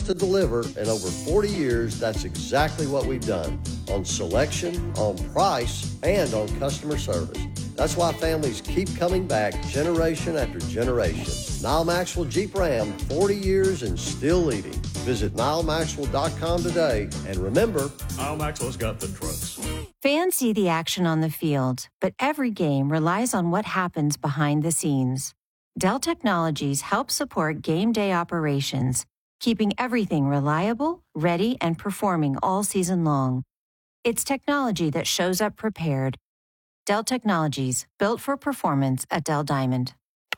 to deliver, and over 40 years, that's exactly what we've done on selection, on price, and on customer service. That's why families keep coming back generation after generation. Nile Maxwell Jeep Ram, 40 years and still leading. Visit NileMaxwell.com today, and remember, Nile Maxwell's got the trucks. Fans see the action on the field, but every game relies on what happens behind the scenes. Dell Technologies helps support game day operations, keeping everything reliable, ready, and performing all season long. It's technology that shows up prepared. Dell Technologies, built for performance at Dell Diamond.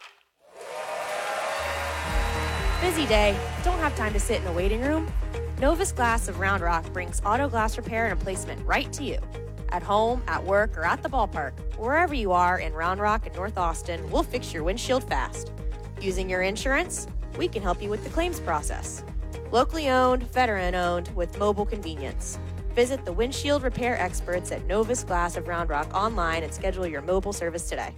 Busy day? Don't have time to sit in a waiting room? Novus Glass of Round Rock brings auto glass repair and replacement right to you. At home, at work, or at the ballpark, wherever you are in Round Rock and North Austin, we'll fix your windshield fast. Using your insurance? We can help you with the claims process. Locally owned, veteran-owned, with mobile convenience. Visit the windshield repair experts at Novus Glass of Round Rock online and schedule your mobile service today.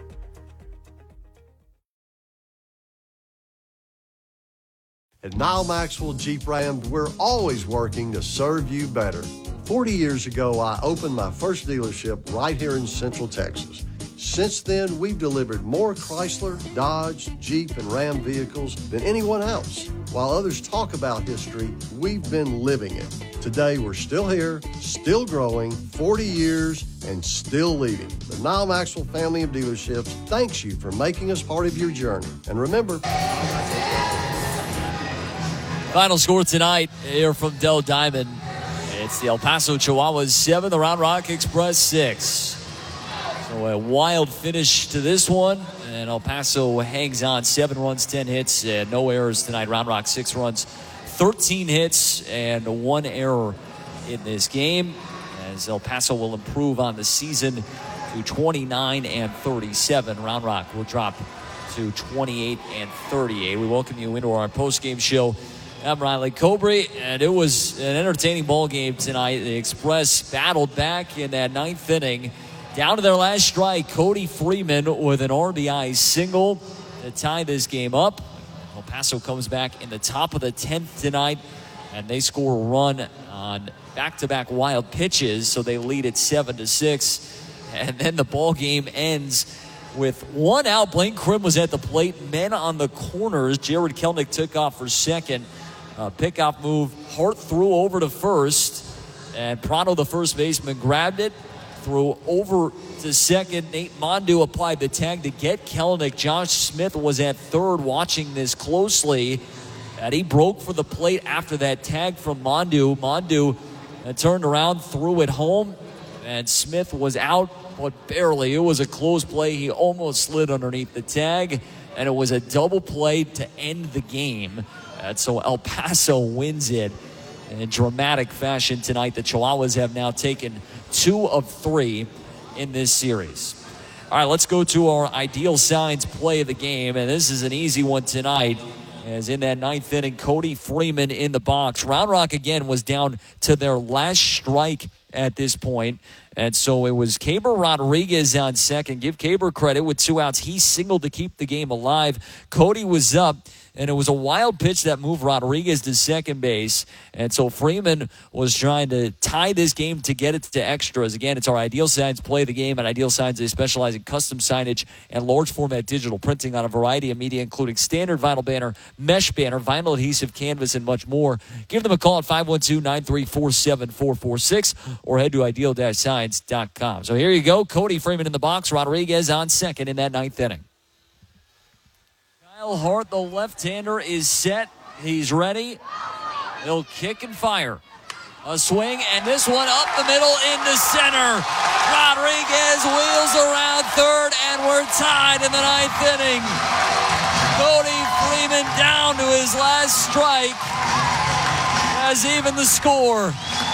At Nile Maxwell Jeep Ram, we're always working to serve you better. 40 years ago, I opened my first dealership right here in Central Texas. Since then, we've delivered more Chrysler, Dodge, Jeep, and Ram vehicles than anyone else. While others talk about history, we've been living it. Today, we're still here, still growing, 40 years, and still leading. The Nile Maxwell family of dealerships thanks you for making us part of your journey. And remember, final score tonight here from Dell Diamond. It's the El Paso Chihuahuas 7, the Round Rock Express 6. So a wild finish to this one, and El Paso hangs on. 7 runs, 10 hits, and no errors tonight. Round Rock 6 runs, 13 hits, and 1 error in this game, as El Paso will improve on the season to 29 and 37. Round Rock will drop to 28 and 38. We welcome you into our post-game show. I'm Riley Cobry, and it was an entertaining ball game tonight. The Express battled back in that 9th inning. Down to their last strike, Cody Freeman with an RBI single to tie this game up. El Paso comes back in the top of the 10th tonight, and they score a run on back-to-back wild pitches, so they lead at 7-6. And then the ball game ends with 1 out. Blaine Krim was at the plate, men on the corners. Jared Kelnick took off for second. Pickoff move, Hart threw over to first, and Prado, the first baseman, grabbed it, threw over to second. Nate Mondu applied the tag to get Kelnick. Josh Smith was at third watching this closely, and he broke for the plate after that tag from Mondu. Mondu turned around, threw it home, and Smith was out, but barely. It was a close play. He almost slid underneath the tag, and it was a double play to end the game. And so El Paso wins it in dramatic fashion tonight. The Chihuahuas have now taken 2 of 3 in this series. All right, let's go to our ideal signs play of the game. And this is an easy one tonight, as in that 9th inning, Cody Freeman in the box. Round Rock, again, was down to their last strike at this point. And so it was Caber Rodriguez on second. Give Caber credit with 2 outs. He singled to keep the game alive. Cody was up, and it was a wild pitch that moved Rodriguez to second base. And so Freeman was trying to tie this game to get it to extras. Again, it's our Ideal Signs play of the game. At Ideal Signs, they specialize in custom signage and large format digital printing on a variety of media, including standard vinyl banner, mesh banner, vinyl adhesive, canvas, and much more. Give them a call at 512-934-7446 or head to ideal-signs.com. So here you go. Cody Freeman in the box. Rodriguez on second in that 9th inning. Kyle Hart, the left-hander, is set. He's ready. He'll kick and fire. A swing, and this one up the middle into center. Rodriguez wheels around third, and we're tied in the 9th inning. Cody Freeman down to his last strike has even the score.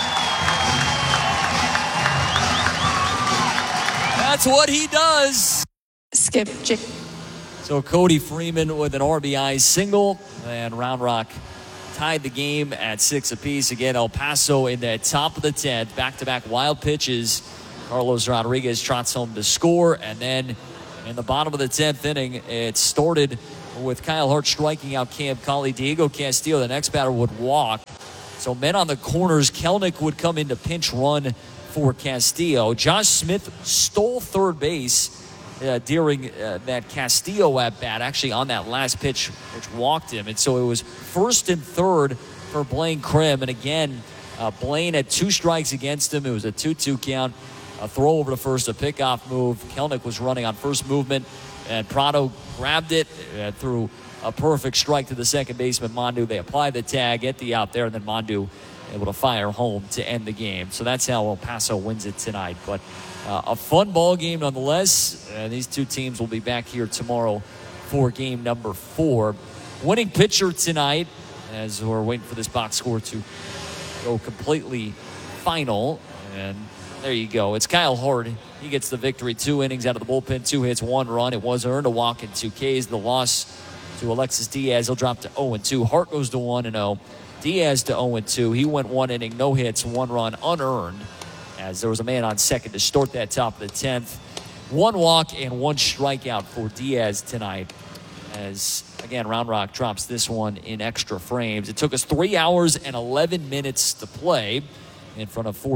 That's what he does. Skip. So Cody Freeman with an RBI single, and Round Rock tied the game at 6 apiece. Again, El Paso in the top of the 10th, back-to-back wild pitches. Carlos Rodriguez trots home to score, and then in the bottom of the 10th inning, it started with Kyle Hart striking out Cam Colley. Diego Castillo, the next batter, would walk. So men on the corners, Kelnick would come in to pinch run for Castillo. Josh Smith stole third base during that Castillo at bat, actually on that last pitch, which walked him. And so it was first and third for Blaine Krim. And again, Blaine had 2 strikes against him. It was a 2-2 count. A throw over to first, a pickoff move. Kelnick was running on first movement, and Prado grabbed it, threw a perfect strike to the second baseman, Mondu. They applied the tag, get the out there, and then Mondu able to fire home to end the game. So that's how El Paso wins it tonight. But a fun ball game nonetheless. These two teams will be back here tomorrow for game number 4. Winning pitcher tonight, as we're waiting for this box score to go completely final. And there you go. It's Kyle Hart. He gets the victory. 2 innings out of the bullpen, 2 hits, 1 run. It was earned, a walk and 2 Ks. The loss to Alexis Diaz. He'll drop to 0-2. Hart goes to 1-0. Diaz to 0-2. He went 1 inning, no hits, 1 run, unearned, as there was a man on second to start that top of the 10th. 1 walk and 1 strikeout for Diaz tonight, as, again, Round Rock drops this one in extra frames. It took us 3 hours and 11 minutes to play in front of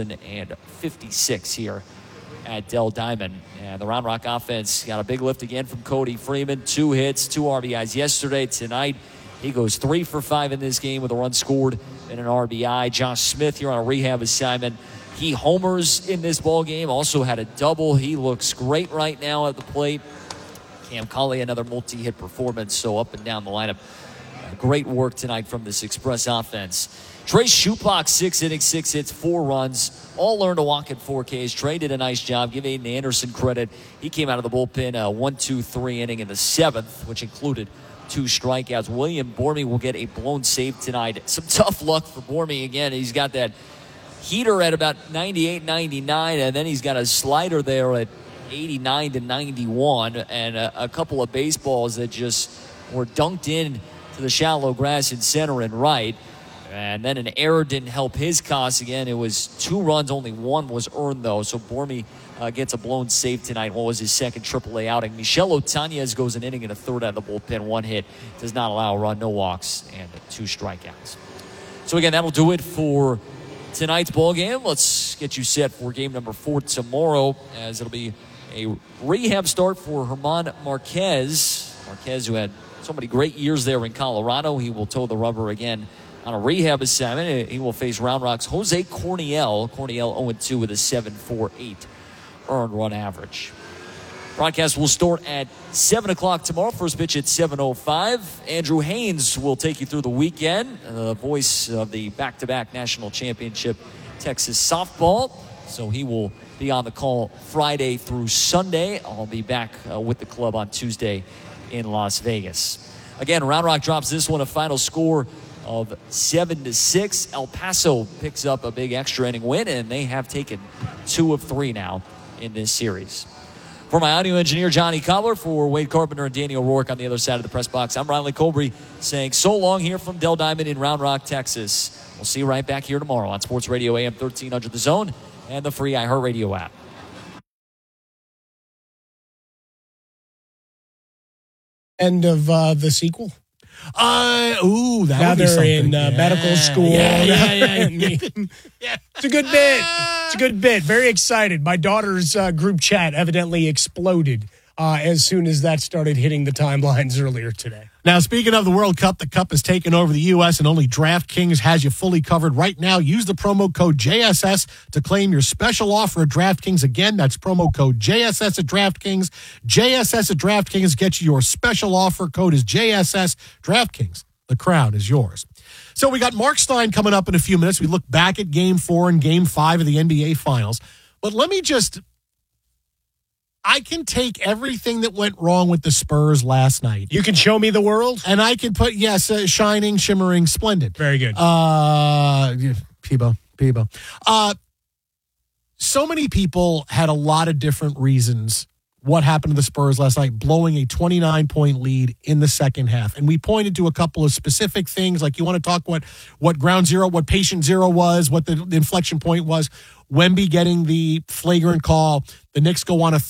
4,056 here at Dell Diamond. And the Round Rock offense got a big lift again from Cody Freeman. 2 hits, 2 RBIs yesterday. Tonight, he goes 3 for 5 in this game with a run scored and an RBI. Josh Smith here on a rehab assignment. He homers in this ball game. Also had a double. He looks great right now at the plate. Cam Colley, another multi-hit performance. So up and down the lineup. Great work tonight from this Express offense. Trey Schupak, 6 innings, 6 hits, 4 runs, all earned a walk at 4 Ks. Trey did a nice job. Give Aiden Anderson credit. He came out of the bullpen 1-2-3 inning in the 7th, which included 2 strikeouts. William Bormy will get a blown save tonight. Some tough luck for Bormy again. He's got that heater at about 98, 99, and then he's got a slider there at 89 to 91, and a couple of baseballs that just were dunked in to the shallow grass in center and right. And then an error didn't help his cause. Again, it was 2 runs, only 1 was earned, though. So Bormy gets a blown save tonight. What was his second AAA outing? Michel Otanez goes an inning and a third out of the bullpen. 1 hit, does not allow a run, no walks, and 2 strikeouts. So again, that'll do it for tonight's ball game. Let's get you set for game number 4 tomorrow, as it'll be a rehab start for German Marquez. Marquez, who had so many great years there in Colorado. He will toe the rubber again on a rehab assignment. He will face Round Rock's Jose Corniel. Corniel 0-2 with a 7.48 earned run average. Broadcast will start at 7 o'clock tomorrow. First pitch at 7:05. Andrew Haynes will take you through the weekend, the voice of the back-to-back national championship Texas softball. So he will be on the call Friday through Sunday. I'll be back with the club on Tuesday in Las Vegas. Again, Round Rock drops this one a final score of 7-6. El Paso picks up a big extra inning win, and they have taken 2 of 3 now in this series. For my audio engineer, Johnny Cobbler, for Wade Carpenter and Danny O'Rourke on the other side of the press box, I'm Riley Colbury saying so long here from Dell Diamond in Round Rock, Texas. We'll see you right back here tomorrow on Sports Radio AM 1300 The Zone and the free iHeartRadio app. End of the sequel. That would be they're something. in medical school. Yeah. It's a good bit. It's a good bit. Very excited. My daughter's group chat evidently exploded as soon as that started hitting the timelines earlier today. Now, speaking of the World Cup, the Cup has taken over the U.S. and only DraftKings has you fully covered right now. Use the promo code JSS to claim your special offer at DraftKings. Again, that's promo code JSS at DraftKings. JSS at DraftKings gets you your special offer. Code is JSS. DraftKings, the crown is yours. So we got Mark Stein coming up in a few minutes. We look back at Game 4 and Game 5 of the NBA Finals. But let me just... I can take everything that went wrong with the Spurs last night. You can show me the world? And I can put, shining, shimmering, splendid. Very good. Peebo. So many people had a lot of different reasons what happened to the Spurs last night, blowing a 29-point lead in the second half. And we pointed to a couple of specific things, like you want to talk what ground zero, what patient zero was, what the inflection point was. Wemby getting the flagrant call. The Knicks go on a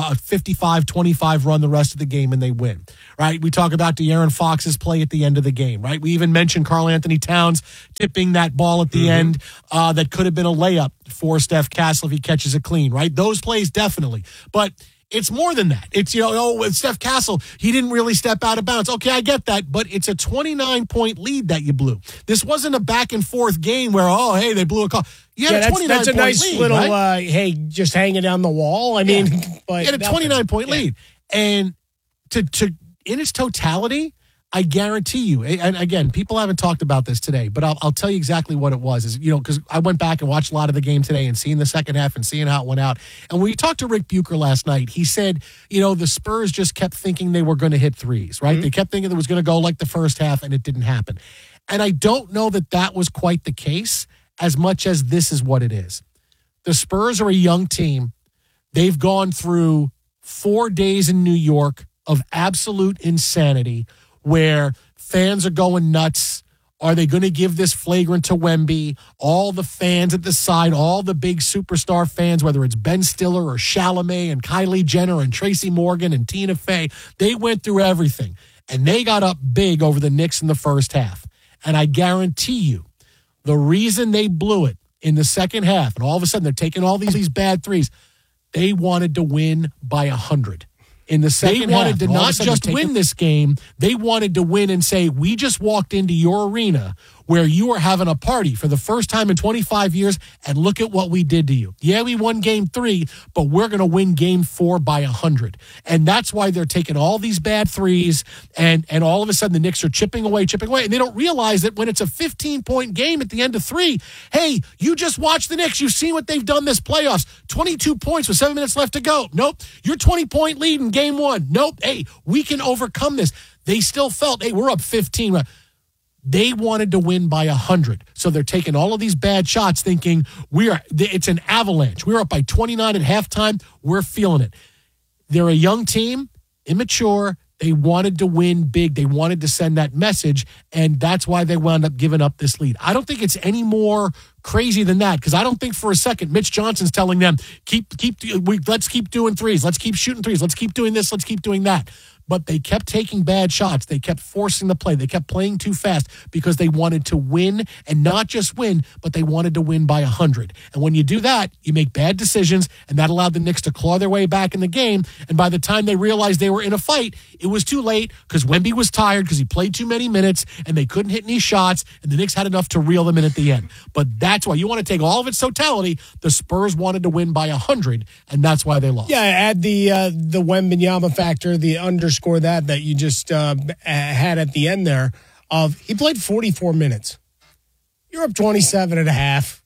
55-25 run the rest of the game, and they win, right? We talk about De'Aaron Fox's play at the end of the game, right? We even mentioned Karl Anthony Towns tipping that ball at the end that could have been a layup for Steph Castle if he catches it clean, right? Those plays definitely. But it's more than that. It's, with Steph Castle, he didn't really step out of bounds. Okay, I get that, but it's a 29-point lead that you blew. This wasn't a back-and-forth game where, hey, they blew a call. You had a 29-point lead, that's a nice lead, little, right? hey, just hanging down the wall. I mean, but you had a 29-point lead. And to in its totality, I guarantee you, and again, people haven't talked about this today, but I'll tell you exactly what it was. Because I went back and watched a lot of the game today and seeing the second half and seeing how it went out. And when we talked to Rick Bucher last night, he said, the Spurs just kept thinking they were going to hit threes, right? Mm-hmm. They kept thinking it was going to go like the first half, and it didn't happen. And I don't know that was quite the case as much as this is what it is. The Spurs are a young team. They've gone through 4 days in New York of absolute insanity, where fans are going nuts. Are they going to give this flagrant to Wemby? All the fans at the side, all the big superstar fans, whether it's Ben Stiller or Chalamet and Kylie Jenner and Tracy Morgan and Tina Fey, they went through everything. And they got up big over the Knicks in the first half. And I guarantee you, the reason they blew it in the second half, and all of a sudden they're taking all these bad threes, they wanted to win by 100. In the second half, they wanted to not just win this game, they wanted to win and say, we just walked into your arena where you are having a party for the first time in 25 years, and look at what we did to you. Yeah, we won game 3, but we're going to win game 4 by 100. And that's why they're taking all these bad threes, and all of a sudden the Knicks are chipping away, and they don't realize that when it's a 15-point game at the end of 3, hey, you just watch the Knicks. You've seen what they've done this playoffs. 22 points with 7 minutes left to go. Nope. Your 20-point lead in game 1. Nope. Hey, we can overcome this. They still felt, hey, we're up 15. They wanted to win by 100. So they're taking all of these bad shots thinking it's an avalanche. We're up by 29 at halftime. We're feeling it. They're a young team, immature. They wanted to win big. They wanted to send that message, and that's why they wound up giving up this lead. I don't think it's any more crazy than that, because I don't think for a second Mitch Johnson's telling them, let's keep doing threes. Let's keep shooting threes. Let's keep doing this. Let's keep doing that. But they kept taking bad shots. They kept forcing the play. They kept playing too fast because they wanted to win, and not just win, but they wanted to win by 100. And when you do that, you make bad decisions, and that allowed the Knicks to claw their way back in the game. And by the time they realized they were in a fight, it was too late, because Wemby was tired because he played too many minutes, and they couldn't hit any shots, and the Knicks had enough to reel them in at the end. But that's why you want to take all of its totality. The Spurs wanted to win by 100, and that's why they lost. Yeah, add the Wembanyama factor, the underscore that you just had at the end there. He played 44 minutes. You're up 27 and a half.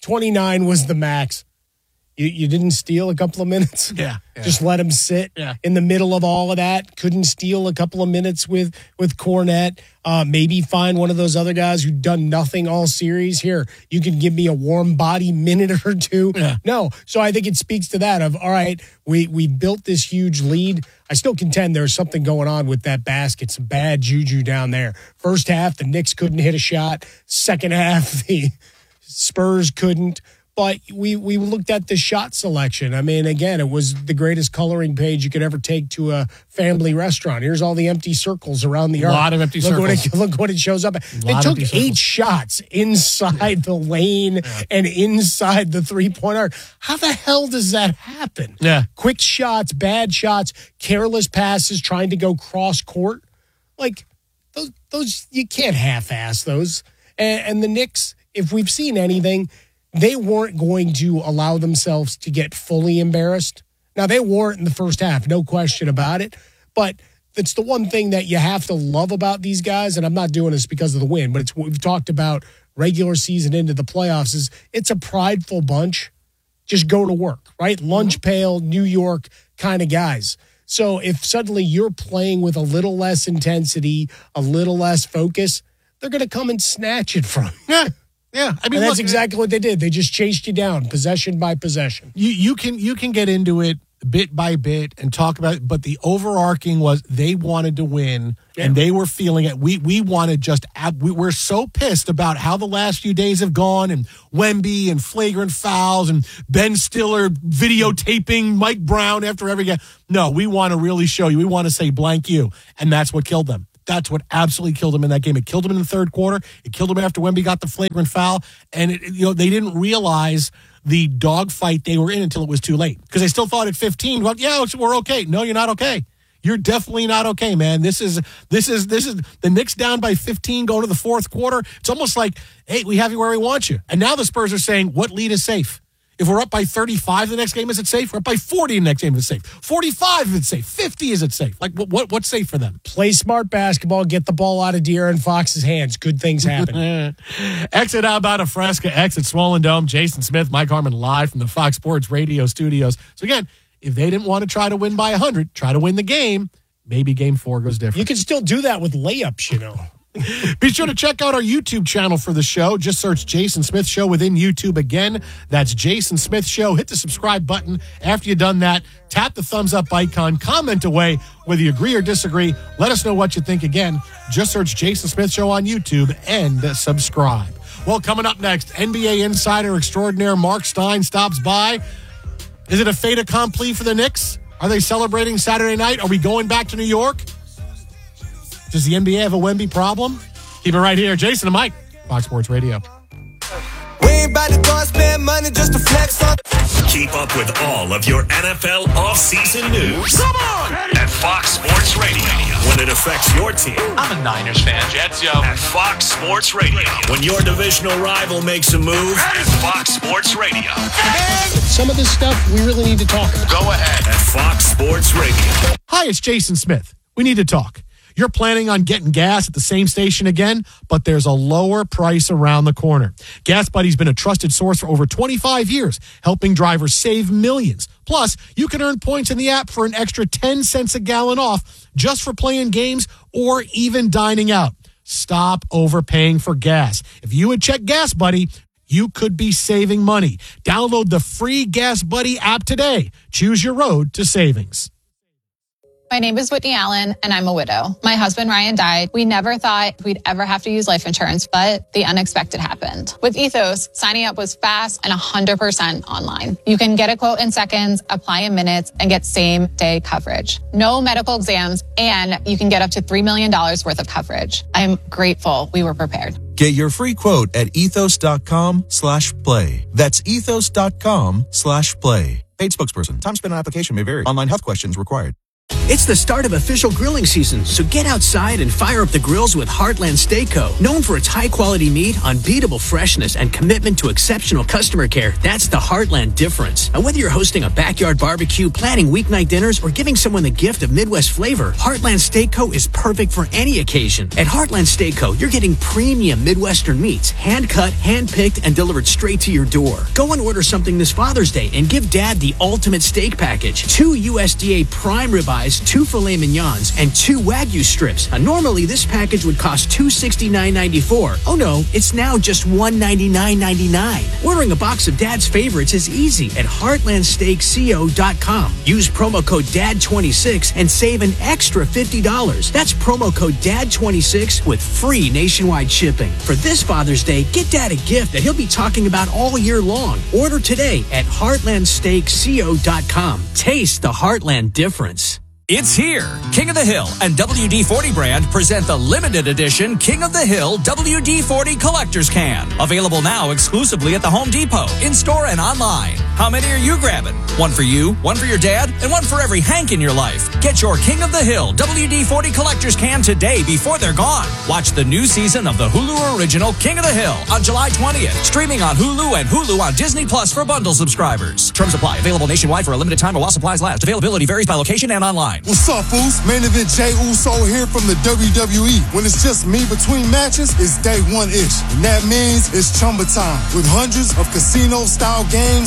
29 was the max. You didn't steal a couple of minutes? Yeah. Just let him sit in the middle of all of that. Couldn't steal a couple of minutes with Kornet. Maybe find one of those other guys who've done nothing all series. Here, you can give me a warm body minute or two. Yeah. No. So I think it speaks to that of, all right, we built this huge lead. I still contend there's something going on with that basket. Some bad juju down there. First half, the Knicks couldn't hit a shot. Second half, the Spurs couldn't. But we looked at the shot selection. I mean, again, it was the greatest coloring page you could ever take to a family restaurant. Here's all the empty circles around the arc. A lot of empty circles. Look what it shows up. They took 8 shots inside the lane and inside the three-point arc. How the hell does that happen? Yeah. Quick shots, bad shots, careless passes, trying to go cross-court. Like, those you can't half-ass those. And the Knicks, if we've seen anything, they weren't going to allow themselves to get fully embarrassed. Now, they weren't in the first half, no question about it. But it's the one thing that you have to love about these guys, and I'm not doing this because of the win, but it's what we've talked about regular season into the playoffs, is it's a prideful bunch. Just go to work, right? Lunch pail, New York kind of guys. So if suddenly you're playing with a little less intensity, a little less focus, they're going to come and snatch it from you. Yeah, I mean, and that's exactly what they did. They just chased you down, possession by possession. You can get into it bit by bit and talk about it, but the overarching was they wanted to win and they were feeling it. We wanted we're so pissed about how the last few days have gone and Wemby and flagrant fouls and Ben Stiller videotaping Mike Brown after every game. No, we want to really show you. We want to say blank you. And that's what killed them. That's what absolutely killed them in that game. It killed them in the third quarter. It killed them after Wemby got the flagrant foul. And they didn't realize the dogfight they were in until it was too late. Because they still thought at 15, well, yeah, we're okay. No, you're not okay. You're definitely not okay, man. This is the Knicks down by 15 going to the fourth quarter. It's almost like, hey, we have you where we want you. And now the Spurs are saying, what lead is safe? If we're up by 35 the next game, is it safe? We're up by 40 the next game, is it safe? 45 is it safe? 50 is it safe? Like, what's safe for them? Play smart basketball, get the ball out of De'Aaron Fox's hands. Good things happen. Exit Alabama Fresca, exit Swollen Dome. Jason Smith, Mike Harmon live from the Fox Sports Radio studios. So again, if they didn't want to try to win by 100, try to win the game, maybe game 4 goes different. You can still do that with layups, Be sure to check out our YouTube channel for the show. Just search Jason Smith Show within YouTube. Again, that's Jason Smith Show. Hit the subscribe button. After you've done that, tap the thumbs up icon. Comment away whether you agree or disagree. Let us know what you think. Again, just search Jason Smith Show on YouTube and subscribe. Well, coming up next, NBA insider extraordinaire Mark Stein stops by. Is it a fait accompli for the Knicks? Are they celebrating Saturday night? Are we going back to New York? Does the NBA have a Wemby problem? Keep it right here. Jason and Mike, Fox Sports Radio. We ain't about to go and spend money just to flex on. Keep up with all of your NFL offseason news. Come on! At Fox Sports Radio. When it affects your team. I'm a Niners fan. Jets, yo. At Fox Sports Radio. When your divisional rival makes a move. At Fox Sports Radio. Some of this stuff we really need to talk about. Go ahead. At Fox Sports Radio. Hi, it's Jason Smith. We need to talk. You're planning on getting gas at the same station again, but there's a lower price around the corner. Gas Buddy's been a trusted source for over 25 years, helping drivers save millions. Plus, you can earn points in the app for an extra 10 cents a gallon off just for playing games or even dining out. Stop overpaying for gas. If you would check Gas Buddy, you could be saving money. Download the free Gas Buddy app today. Choose your road to savings. My name is Whitney Allen, and I'm a widow. My husband, Ryan, died. We never thought we'd ever have to use life insurance, but the unexpected happened. With Ethos, signing up was fast and 100% online. You can get a quote in seconds, apply in minutes, and get same-day coverage. No medical exams, and you can get up to $3 million worth of coverage. I'm grateful we were prepared. Get your free quote at ethos.com/play. That's ethos.com/play. Paid spokesperson. Time spent on application may vary. Online health questions required. It's the start of official grilling season, so get outside and fire up the grills with Heartland Steak Co. Known for its high-quality meat, unbeatable freshness, and commitment to exceptional customer care, that's the Heartland difference. And whether you're hosting a backyard barbecue, planning weeknight dinners, or giving someone the gift of Midwest flavor, Heartland Steak Co. is perfect for any occasion. At Heartland Steak Co., you're getting premium Midwestern meats, hand-cut, hand-picked, and delivered straight to your door. Go and order something this Father's Day and give Dad the ultimate steak package. 2 USDA prime ribeyes, 2 filet mignons, and 2 Wagyu strips. Now, normally, this package would cost $269.94. Oh no, it's now just $199.99. Ordering a box of Dad's favorites is easy at heartlandsteakco.com. Use promo code DAD26 and save an extra $50. That's promo code DAD26 with free nationwide shipping. For this Father's Day, get Dad a gift that he'll be talking about all year long. Order today at heartlandsteakco.com. Taste the Heartland difference. It's here. King of the Hill and WD-40 brand present the limited edition King of the Hill WD-40 Collector's Can. Available now exclusively at the Home Depot, in-store and online. How many are you grabbing? One for you, one for your dad, and one for every Hank in your life. Get your King of the Hill WD-40 Collector's Can today before they're gone. Watch the new season of the Hulu original King of the Hill on July 20th. Streaming on Hulu and Hulu on Disney Plus for bundle subscribers. Terms apply. Available nationwide for a limited time or while supplies last. Availability varies by location and online. What's up, fools? Main event Jey Uso here from the WWE. When it's just me between matches, it's day one-ish. And that means it's Chumba time. With hundreds of casino-style games and new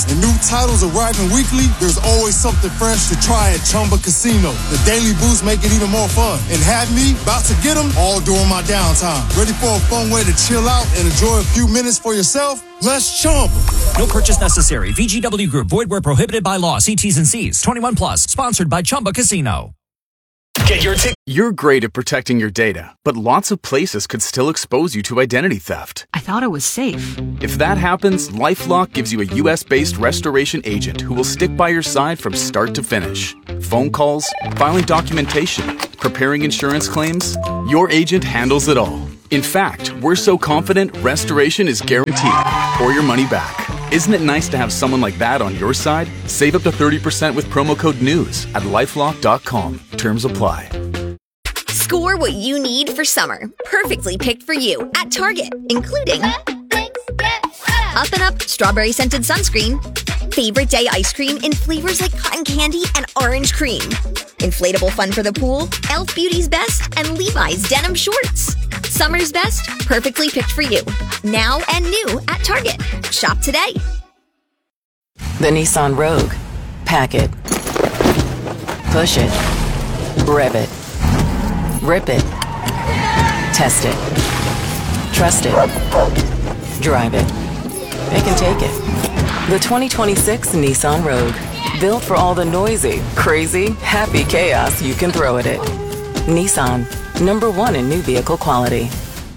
titles arriving weekly, there's always something fresh to try at Chumba Casino. The daily boosts make it even more fun. And have me about to get them all during my downtime. Ready for a fun way to chill out and enjoy a few minutes for yourself? Let's Chumba. No purchase necessary. VGW Group. Void where prohibited by law. See T's and C's. 21 plus. Sponsored by Chumba Casino. Get your ticket. You're great at protecting your data, but lots of places could still expose you to identity theft. I thought it was safe. If that happens, LifeLock gives you a U.S.-based restoration agent who will stick by your side from start to finish. Phone calls, filing documentation, preparing insurance claims. Your agent handles it all. In fact, we're so confident restoration is guaranteed or your money back. Isn't it nice to have someone like that on your side? Save up to 30% with promo code NEWS at LifeLock.com. Terms apply. Score what you need for summer. Perfectly picked for you at Target, including Up and Up strawberry scented sunscreen, favorite day ice cream in flavors like cotton candy and orange cream, inflatable fun for the pool, Elf Beauty's Best, and Levi's denim shorts. Summer's best, perfectly picked for you. Now and new at Target. Shop today. The Nissan Rogue. Pack it. Push it. Rev it. Rip it. Test it. Trust it. Drive it. They can take it. The 2026 Nissan Rogue. Built for all the noisy, crazy, happy chaos you can throw at it. Nissan. #1 in new vehicle quality.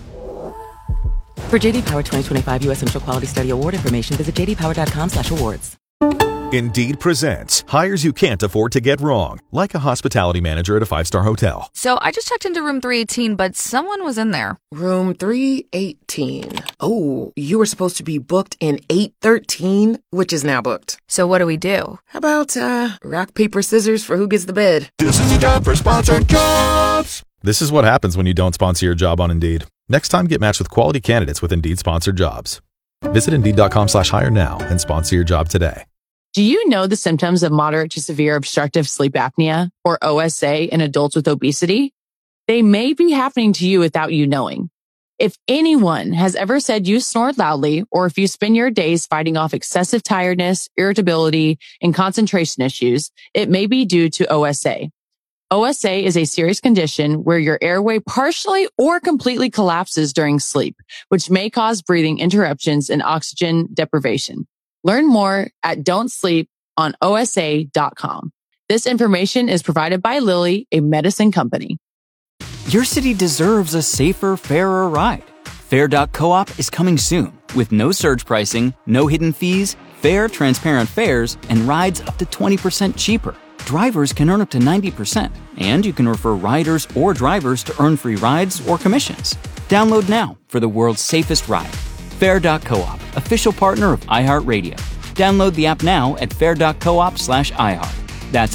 For JD Power 2025 U.S. Central Quality Study Award information, visit jdpower.com/awards. Indeed presents hires you can't afford to get wrong, like a hospitality manager at a 5-star hotel. So I just checked into room 318, but someone was in there. Room 318. Oh, you were supposed to be booked in 813, which is now booked. So what do we do? How about rock, paper, scissors for who gets the bid? This is a job for sponsored jobs. This is what happens when you don't sponsor your job on Indeed. Next time, get matched with quality candidates with Indeed sponsored jobs. Visit Indeed.com/hire now and sponsor your job today. Do you know the symptoms of moderate to severe obstructive sleep apnea, or OSA, in adults with obesity? They may be happening to you without you knowing. If anyone has ever said you snore loudly, or if you spend your days fighting off excessive tiredness, irritability, and concentration issues, it may be due to OSA. OSA is a serious condition where your airway partially or completely collapses during sleep, which may cause breathing interruptions and oxygen deprivation. Learn more at don'tsleeponosa.com. This information is provided by Lilly, a medicine company. Your city deserves a safer, fairer ride. Fair.coop is coming soon with no surge pricing, no hidden fees, fair, transparent fares, and rides up to 20% cheaper. Drivers can earn up to 90%, and you can refer riders or drivers to earn free rides or commissions. Download now for the world's safest ride. Fair.coop, official partner of iHeartRadio. Download the app now at fair.coop/iHeart. That's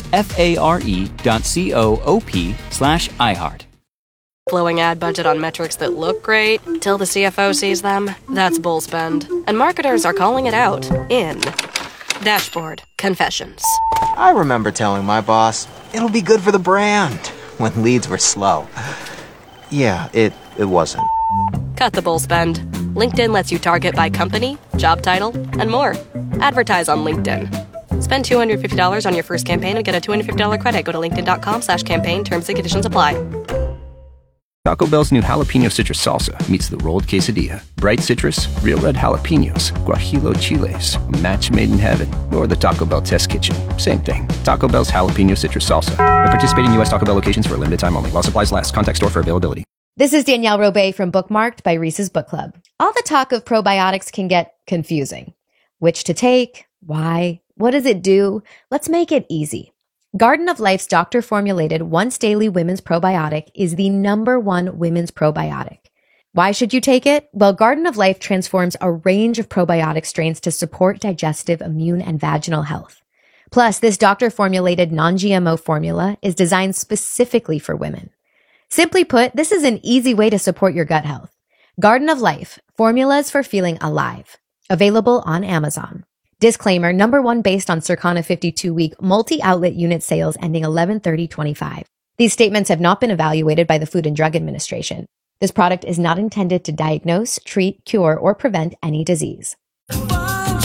FARE.coop/iHeart. Blowing ad budget on metrics that look great till the CFO sees them? That's bull spend. And marketers are calling it out in Dashboard Confessions. I remember telling my boss, it'll be good for the brand, when leads were slow. Yeah, it wasn't. Cut the bull spend. LinkedIn lets you target by company, job title, and more. Advertise on LinkedIn. Spend $250 on your first campaign and get a $250 credit. Go to linkedin.com/campaign. Terms and conditions apply. Taco Bell's new jalapeno citrus salsa meets the rolled quesadilla. Bright citrus, real red jalapenos, guajillo chiles, a match made in heaven, or the Taco Bell test kitchen. Same thing. Taco Bell's jalapeno citrus salsa. At participating U.S. Taco Bell locations for a limited time only. While supplies last. Contact store for availability. This is Danielle Robay from Bookmarked by Reese's Book Club. All the talk of probiotics can get confusing. Which to take? Why? What does it do? Let's make it easy. Garden of Life's doctor-formulated once-daily women's probiotic is the #1 women's probiotic. Why should you take it? Well, Garden of Life transforms a range of probiotic strains to support digestive, immune, and vaginal health. Plus, this doctor-formulated non-GMO formula is designed specifically for women. Simply put, this is an easy way to support your gut health. Garden of Life, formulas for feeling alive. Available on Amazon. Disclaimer, #1 based on Circana 52-week multi-outlet unit sales ending 11/30/25. These statements have not been evaluated by the Food and Drug Administration. This product is not intended to diagnose, treat, cure, or prevent any disease.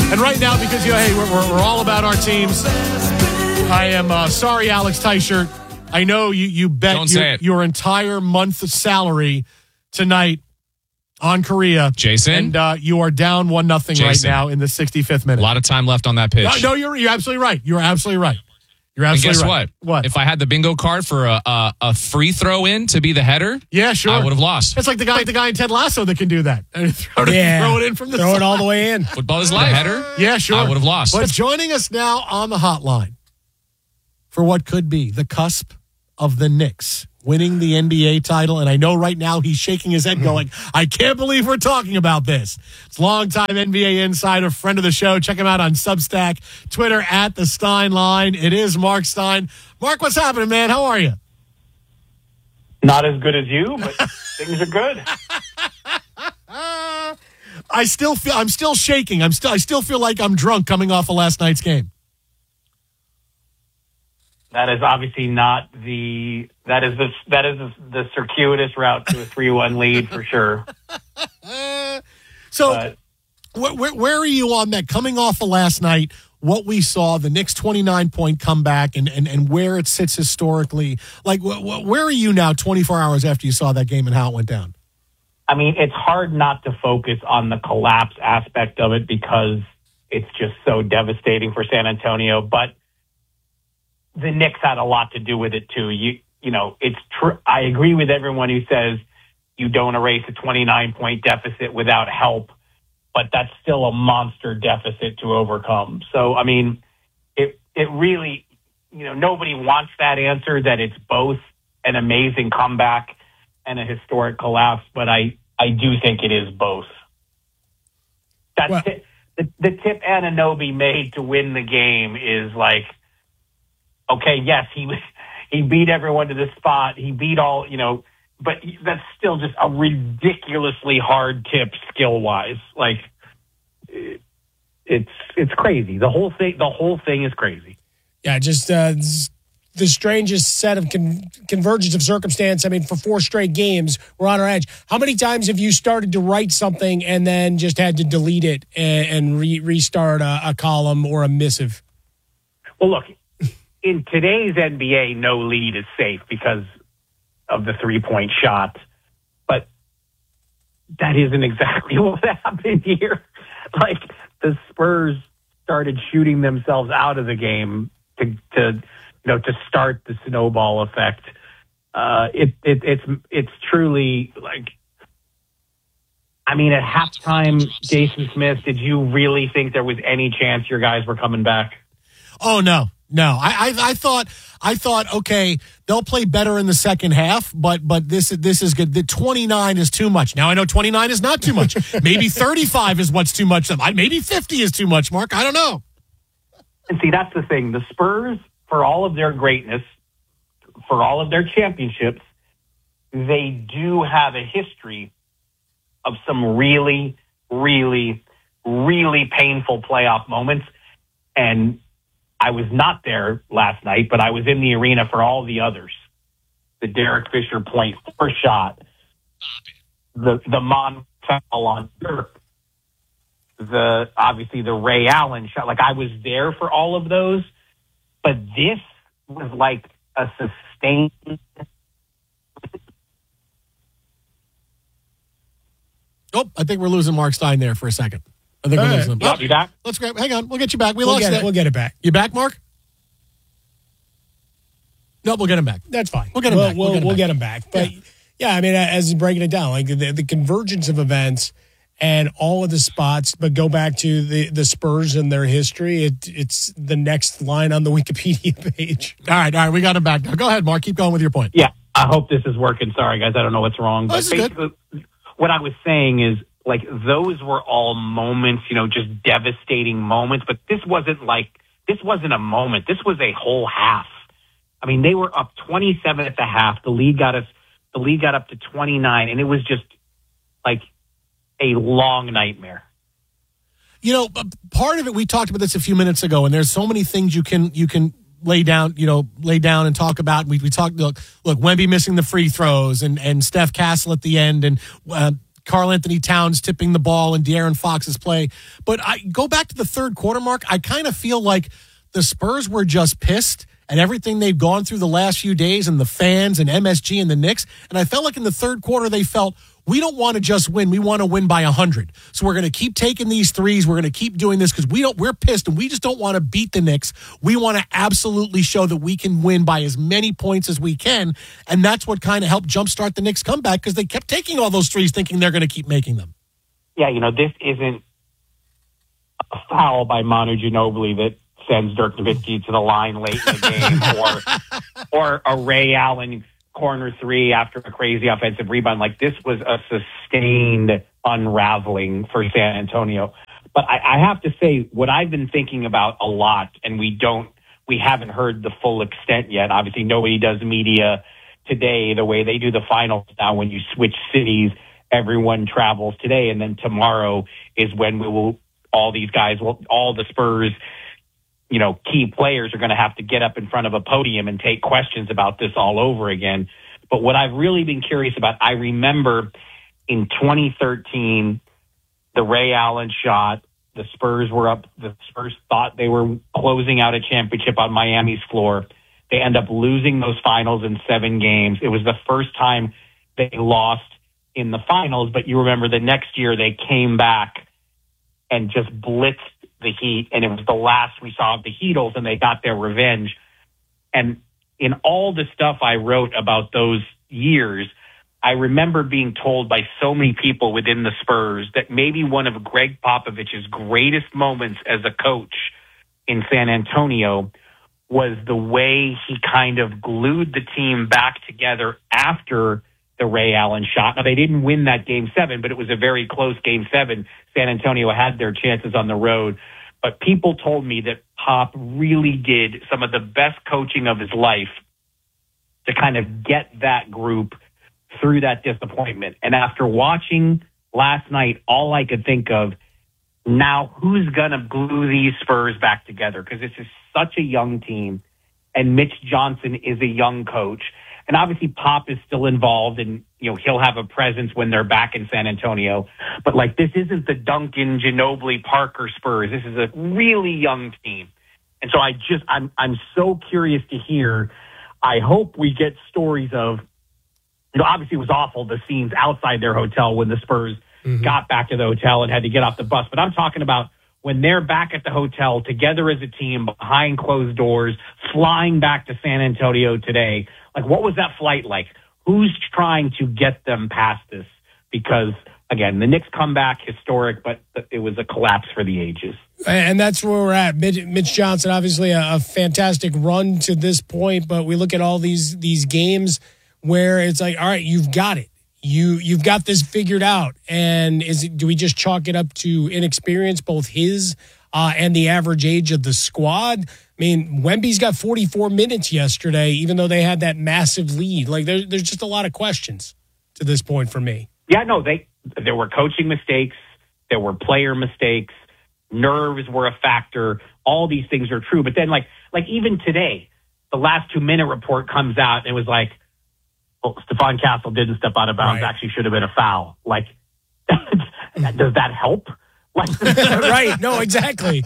And right now, because hey, we're all about our teams, I am sorry, Alex Teichert. I know you bet your entire month's salary tonight on Korea. Jason? And you are down 1-0 right now in the 65th minute. A lot of time left on that pitch. No, you're absolutely right. You're absolutely right. You're absolutely and guess right. What? If I had the bingo card for a free throw in to be the header, yeah, sure, I would have lost. It's like the guy in Ted Lasso that can do that. Throw it in from the throw side. it all the way in. Football is life. Header? Yeah, sure. I would have lost. But joining us now on the hotline for what could be the cusp of the Knicks winning the NBA title. And I know right now he's shaking his head going, I can't believe we're talking about this. It's longtime NBA insider, friend of the show. Check him out on Substack, Twitter at The Stein Line. It is Mark Stein. Mark, what's happening, man? How are you? Not as good as you, but things are good. I'm still shaking. I still feel like I'm drunk coming off of last night's game. That is obviously not the circuitous route to a 3-1 lead for sure. So, where are you on that? Coming off of last night, what we saw, the Knicks' 29-point comeback, and where it sits historically. Like, where are you now 24 hours after you saw that game and how it went down? I mean, it's hard not to focus on the collapse aspect of it because it's just so devastating for San Antonio. But the Knicks had a lot to do with it too. You know, it's true. I agree with everyone who says you don't erase a 29-point deficit without help, but that's still a monster deficit to overcome. So, I mean, it really, nobody wants that answer that it's both an amazing comeback and a historic collapse, but I do think it is both. The tip Anunoby made to win the game is like, okay, yes, he beat everyone to the spot. He beat all, but that's still just a ridiculously hard tip skill-wise. Like, it's crazy. The whole thing is crazy. Yeah, just the strangest set of convergence of circumstance. I mean, for 4 straight games, we're on our edge. How many times have you started to write something and then just had to delete it and restart a column or a missive? Well, look, in today's NBA, no lead is safe because of the 3-point shot. But that isn't exactly what happened here. Like, the Spurs started shooting themselves out of the game to start the snowball effect. It's truly like, I mean, at halftime, Jason Smith, did you really think there was any chance your guys were coming back? Oh, no. I thought, okay, they'll play better in the second half, but this is good. The 29 is too much. Now I know 29 is not too much. Maybe 35 is what's too much. Maybe 50 is too much, Mark. I don't know. And see, that's the thing. The Spurs, for all of their greatness, for all of their championships, they do have a history of some really, really, really painful playoff moments. And I was not there last night, but I was in the arena for all the others. The Derek Fisher .4 shot, the Montel on Dirk, obviously the Ray Allen shot. Like, I was there for all of those, but this was like a sustained. Oh, I think we're losing Mark Stein there for a second. I think we're losing him. You back? Let's grab. Hang on, we'll get you back. We'll get it back. You back, Mark? No, we'll get him back. That's fine. We'll get him back. We'll get him back. But yeah, I mean, as you're breaking it down, like the convergence of events and all of the spots, but go back to the Spurs and their history. It's the next line on the Wikipedia page. All right, we got him back now. Go ahead, Mark. Keep going with your point. Yeah, I hope this is working. Sorry, guys, I don't know what's wrong. But basically, what I was saying is, like, those were all moments, just devastating moments. But this wasn't a moment. This was a whole half. I mean, they were up 27 at the half. The lead got up to 29, and it was just like a long nightmare. Part of it, we talked about this a few minutes ago, and there's so many things you can lay down and talk about. We talked, look, Wemby missing the free throws and Steph Castle at the end, and Karl Anthony Towns tipping the ball and De'Aaron Fox's play. But I go back to the third quarter, Mark. I kind of feel like the Spurs were just pissed at everything they've gone through the last few days and the fans and MSG and the Knicks. And I felt like in the third quarter they felt, we don't want to just win. We want to win by 100. So we're going to keep taking these threes. We're going to keep doing this because we're pissed and we just don't want to beat the Knicks. We want to absolutely show that we can win by as many points as we can. And that's what kind of helped jumpstart the Knicks comeback because they kept taking all those threes thinking they're going to keep making them. Yeah, this isn't a foul by Manu Ginobili that sends Dirk Nowitzki to the line late in the game or a Ray Allen corner three after a crazy offensive rebound. Like, this was a sustained unraveling for San Antonio. But I have to say, what I've been thinking about a lot, and we haven't heard the full extent yet. Obviously, nobody does media today the way they do the finals now. When you switch cities, everyone travels today, and then tomorrow is when all the Spurs, key players are going to have to get up in front of a podium and take questions about this all over again. But what I've really been curious about, I remember in 2013, the Ray Allen shot, the Spurs were up. The Spurs thought they were closing out a championship on Miami's floor. They end up losing those finals in 7 games. It was the first time they lost in the finals, but you remember the next year they came back and just blitzed the Heat, and it was the last we saw of the Heatles, and they got their revenge. And in all the stuff I wrote about those years, I remember being told by so many people within the Spurs that maybe one of Greg Popovich's greatest moments as a coach in San Antonio was the way he kind of glued the team back together after the Ray Allen shot. Now, they didn't win that Game 7, but it was a very close Game 7. San Antonio had their chances on the road. But people told me that Pop really did some of the best coaching of his life to kind of get that group through that disappointment. And after watching last night, all I could think of, now who's going to glue these Spurs back together? Because this is such a young team, and Mitch Johnson is a young coach. And obviously Pop is still involved, and he'll have a presence when they're back in San Antonio. But this isn't the Duncan, Ginobili, Parker Spurs. This is a really young team. And so I'm so curious to hear. I hope we get stories of, obviously it was awful, the scenes outside their hotel when the Spurs got back to the hotel and had to get off the bus. But I'm talking about when they're back at the hotel together as a team behind closed doors, flying back to San Antonio today. What was that flight like? Who's trying to get them past this? Because, again, the Knicks comeback, historic, but it was a collapse for the ages. And that's where we're at. Mitch Johnson, obviously a fantastic run to this point, but we look at all these games where it's like, all right, you've got it. You've got this figured out. And do we just chalk it up to inexperience, both his and the average age of the squad? I mean, Wemby's got 44 minutes yesterday, even though they had that massive lead. There's just a lot of questions to this point for me. Yeah, no, there were coaching mistakes. There were player mistakes. Nerves were a factor. All these things are true. But then, even today, the last 2-minute report comes out, and it was like, well, Stephon Castle didn't step out of bounds. Right. Actually should have been a foul. Does that help? Right. No, exactly.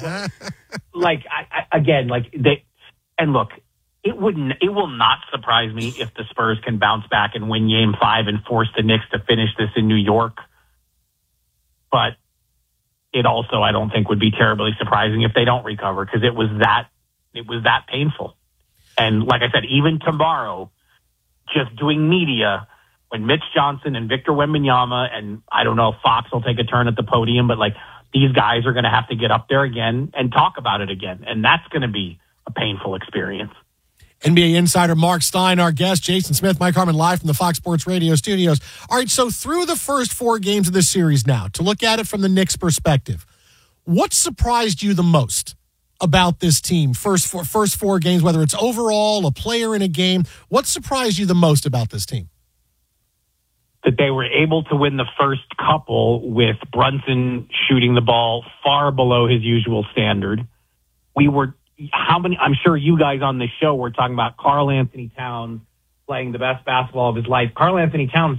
It will not surprise me if the Spurs can bounce back and win Game 5 and force the Knicks to finish this in New York. But it also, I don't think, would be terribly surprising if they don't recover, because it was that painful. And like I said, even tomorrow, just doing media, when Mitch Johnson and Victor Wembanyama, and I don't know if Fox will take a turn at the podium, but these guys are going to have to get up there again and talk about it again. And that's going to be a painful experience. NBA insider Mark Stein, our guest, Jason Smith, Mike Harmon, live from the Fox Sports Radio studios. All right, so through the first 4 games of this series now, to look at it from the Knicks' perspective, what surprised you the most about this team? First four games, whether it's overall, a player in a game, what surprised you the most about this team? That they were able to win the first couple with Brunson shooting the ball far below his usual standard. I'm sure you guys on this show were talking about Karl Anthony Towns playing the best basketball of his life. Karl Anthony Towns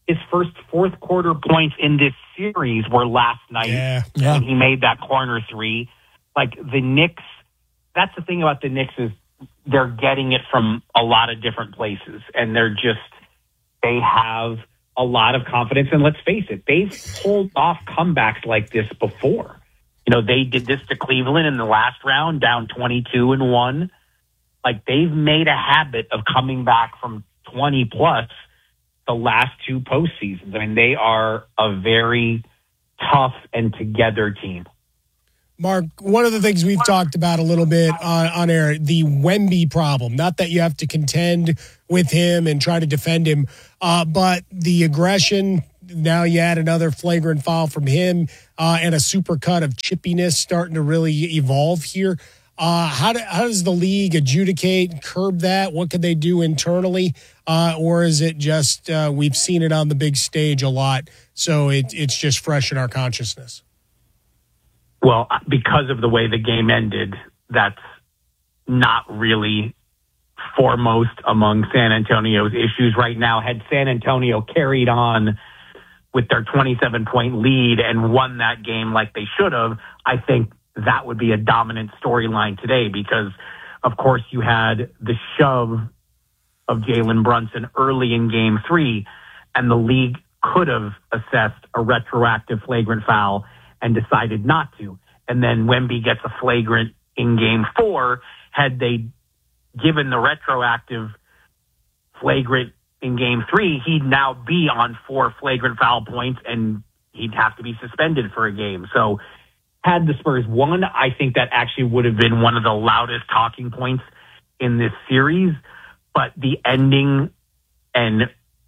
his first fourth quarter points in this series were last night when he made that corner three. Like the Knicks, that's the thing about the Knicks is they're getting it from a lot of different places, and they have a lot of confidence. And let's face it, they've pulled off comebacks like this before. They did this to Cleveland in the last round, down 22-1. Like they've made a habit of coming back from 20 plus the last two postseasons. I mean, they are a very tough and together team. Mark, one of the things we've talked about a little bit on air, the Wemby problem. Not that you have to contend with him and try to defend him, but the aggression. Now you add another flagrant foul from him and a supercut of chippiness starting to really evolve here. How does the league adjudicate, curb that? What could they do internally? Or is it just we've seen it on the big stage a lot, so it's just fresh in our consciousness? Well, because of the way the game ended, that's not really foremost among San Antonio's issues right now. Had San Antonio carried on with their 27-point lead and won that game like they should have, I think that would be a dominant storyline today because, of course, you had the shove of Jalen Brunson early in Game 3, and the league could have assessed a retroactive flagrant foul and decided not to. And then Wemby gets a flagrant in Game 4. Had they given the retroactive flagrant in Game 3, he'd now be on 4 flagrant foul points, and he'd have to be suspended for a game. So had the Spurs won, I think that actually would have been one of the loudest talking points in this series. But the ending and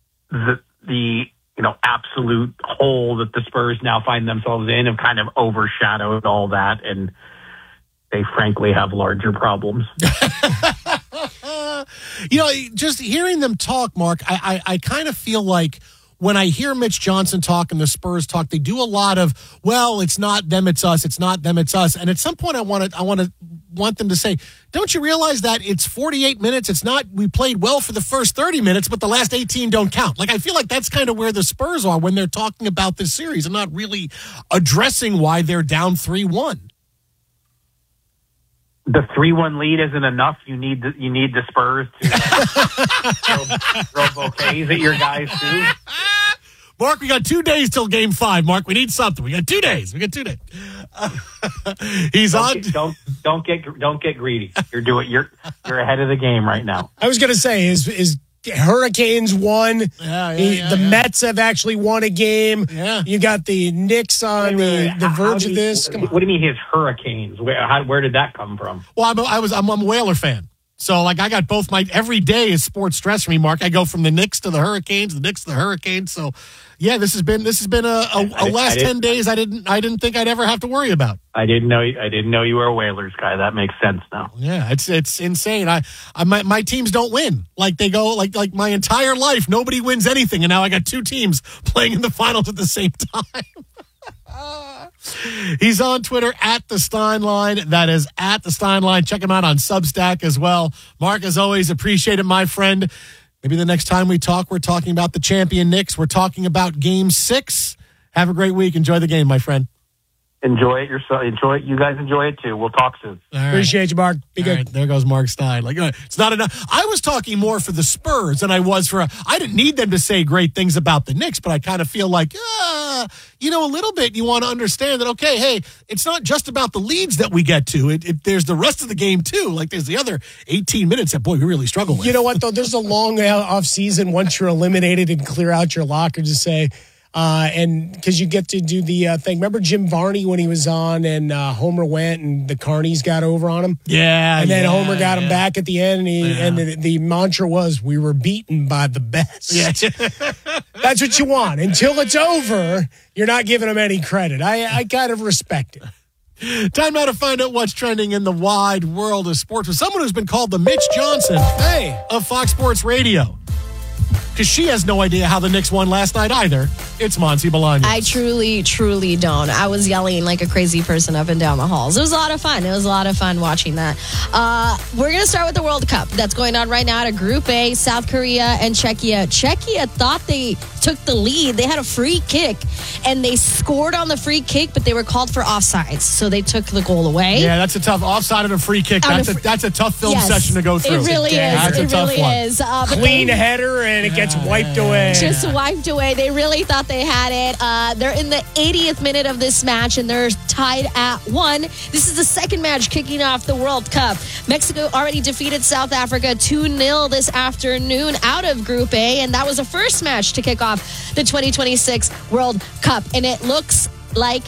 the absolute hole that the Spurs now find themselves in have kind of overshadowed all that, and they frankly have larger problems. Just hearing them talk, Mark, I kind of feel like when I hear Mitch Johnson talk and the Spurs talk, they do a lot of, well, it's not them, it's us. It's not them, it's us. And at some point I want them to say, don't you realize that it's 48 minutes? It's not, we played well for the first 30 minutes, but the last 18 don't count. Like, I feel like that's kind of where the Spurs are when they're talking about this series and not really addressing why they're down 3-1. The 3-1 lead isn't enough. You need the Spurs to throw bouquets at your guys too. Mark, we got 2 days till Game 5. Mark, we need something. We got 2 days. He's on. Don't get greedy. You're ahead of the game right now. I was going to say is Hurricanes won. The Mets have actually won a game. Yeah. You got the Knicks on the verge of this. What do you mean his Hurricanes? Where did that come from? Well, I'm a Whaler fan. So, I got both every day is sports stress for me, Mark. I go from the Knicks to the Hurricanes, the Knicks to the Hurricanes. So, yeah, this has been a last 10 days I didn't think I'd ever have to worry about. I didn't know you were a Whalers guy. That makes sense now. Yeah, it's insane. My teams don't win. Like they go like my entire life, nobody wins anything, and now I got 2 teams playing in the finals at the same time. He's on Twitter at the Steinline. That is at the Steinline. Check him out on Substack as well. Mark, as always, appreciate it, my friend. Maybe the next time we talk, we're talking about the champion Knicks. We're talking about Game 6. Have a great week. Enjoy the game, my friend. Enjoy it yourself. Enjoy it. You guys enjoy it too. We'll talk soon. Right. Appreciate you, Mark. Be good. Right. There goes Mark Stein. It's not enough. I was talking more for the Spurs than I was I didn't need them to say great things about the Knicks, but I kind of feel like, a little bit you want to understand that, okay, hey, it's not just about the leads that we get to. There's the rest of the game too. Like there's the other 18 minutes that, boy, we really struggle with. You know what, though? There's a long off season once you're eliminated and clear out your locker to say, and because you get to do the thing. Remember Jim Varney when he was on and Homer went and the Carnies got over on him? Yeah. And then Homer got him back at the end and the mantra was, we were beaten by the best. Yeah. That's what you want. Until it's over, you're not giving them any credit. I kind of respect it. Time now to find out what's trending in the wide world of sports with someone who's been called the Mitch Johnson of Fox Sports Radio. Because she has no idea how the Knicks won last night either. It's Monty Bolaños. I truly don't. I was yelling like a crazy person up and down the halls. It was a lot of fun. It was a lot of fun watching that. We're going to start with the World Cup that's going on right now at Group A, South Korea and Czechia. Czechia thought they took the lead. They had a free kick, and they scored on the free kick, but they were called for offsides, so they took the goal away. Yeah, that's a tough offside and a free kick. That's a tough film session to go through. It really is. That's a tough one. Is. Clean header, and it gets wiped away. Just wiped away. They really thought they had it. They're in the 80th minute of this match, and they're tied at 1. This is the second match kicking off the World Cup. Mexico already defeated South Africa 2-0 this afternoon out of Group A, and that was the first match to kick off the 2026 World Cup. And it looks like...